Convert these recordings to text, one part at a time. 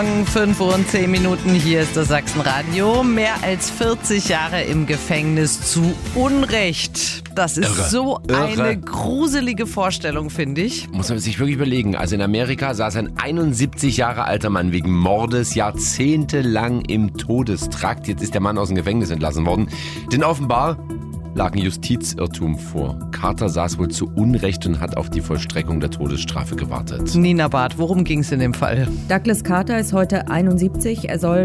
5:10 hier ist das Sachsenradio. Mehr als 40 Jahre im Gefängnis zu Unrecht. Das ist irre. Eine gruselige Vorstellung, finde ich. Muss man sich wirklich überlegen. Also in Amerika saß ein 71 Jahre alter Mann wegen Mordes jahrzehntelang im Todestrakt. Jetzt ist der Mann aus dem Gefängnis entlassen worden. Denn offenbar lag ein Justizirrtum vor. Carter saß wohl zu Unrecht und hat auf die Vollstreckung der Todesstrafe gewartet. Nina Barth, worum ging es in dem Fall? Douglas Carter ist heute 71. Er soll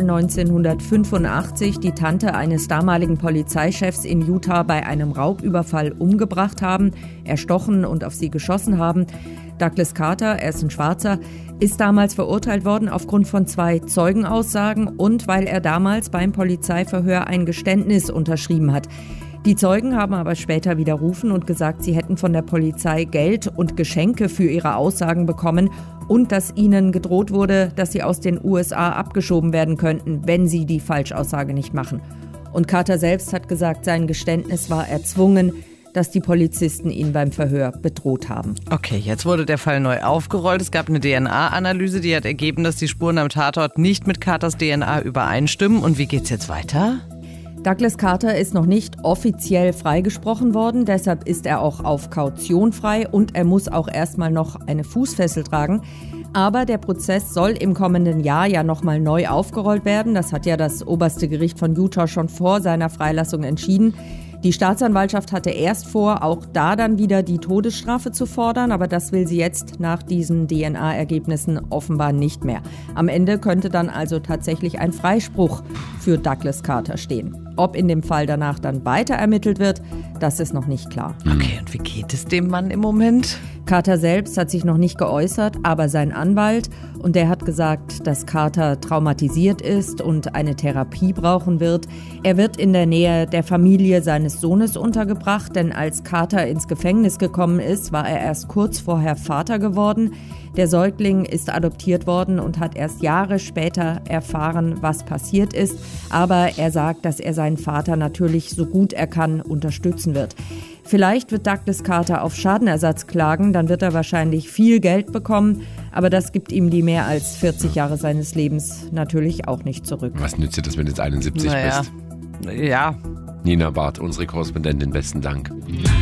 1985 die Tante eines damaligen Polizeichefs in Utah bei einem Raubüberfall umgebracht haben, erstochen und auf sie geschossen haben. Douglas Carter, er ist ein Schwarzer, ist damals verurteilt worden aufgrund von 2 Zeugenaussagen und weil er damals beim Polizeiverhör ein Geständnis unterschrieben hat. Die Zeugen haben aber später widerrufen und gesagt, sie hätten von der Polizei Geld und Geschenke für ihre Aussagen bekommen und dass ihnen gedroht wurde, dass sie aus den USA abgeschoben werden könnten, wenn sie die Falschaussage nicht machen. Und Carter selbst hat gesagt, sein Geständnis war erzwungen, dass die Polizisten ihn beim Verhör bedroht haben. Okay, jetzt wurde der Fall neu aufgerollt. Es gab eine DNA-Analyse, die hat ergeben, dass die Spuren am Tatort nicht mit Carters DNA übereinstimmen. Und wie geht's jetzt weiter? Douglas Carter ist noch nicht offiziell freigesprochen worden, deshalb ist er auch auf Kaution frei und er muss auch erstmal noch eine Fußfessel tragen. Aber der Prozess soll im kommenden Jahr ja nochmal neu aufgerollt werden. Das hat ja das oberste Gericht von Utah schon vor seiner Freilassung entschieden. Die Staatsanwaltschaft hatte erst vor, auch da dann wieder die Todesstrafe zu fordern, aber das will sie jetzt nach diesen DNA-Ergebnissen offenbar nicht mehr. Am Ende könnte dann also tatsächlich ein Freispruch für Douglas Carter stehen. Ob in dem Fall danach dann weiter ermittelt wird, das ist noch nicht klar. Okay, und wie geht es dem Mann im Moment? Carter selbst hat sich noch nicht geäußert, aber sein Anwalt, und der hat gesagt, dass Carter traumatisiert ist und eine Therapie brauchen wird. Er wird in der Nähe der Familie seines Sohnes untergebracht, denn als Carter ins Gefängnis gekommen ist, war er erst kurz vorher Vater geworden. Der Säugling ist adoptiert worden und hat erst Jahre später erfahren, was passiert ist. Aber er sagt, dass er seinen Vater natürlich so gut er kann unterstützen wird. Vielleicht wird Douglas Carter auf Schadenersatz klagen, dann wird er wahrscheinlich viel Geld bekommen. Aber das gibt ihm die mehr als 40 Jahre seines Lebens natürlich auch nicht zurück. Was nützt dir das, wenn du jetzt 71 bist? Ja. Nina Barth, unsere Korrespondentin, besten Dank.